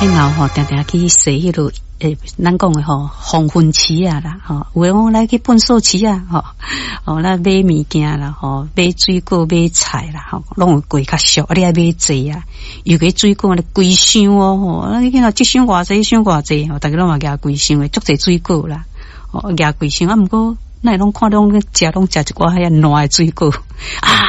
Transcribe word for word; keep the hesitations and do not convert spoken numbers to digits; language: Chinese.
迄老吼定定去洗迄落诶，咱讲诶吼黄昏期啊啦，吼有诶讲来去粪扫期啊，吼哦咱买物件啦，吼买水果买菜啦，吼拢有贵较俗，啊你爱买济啊，尤其水果咧贵箱哦，吼咱去那这箱偌济，箱偌济，吼大家拢嘛夹贵箱诶，足济水果啦，哦夹贵箱啊，毋过那拢看拢食拢食一寡遐烂诶水果啊。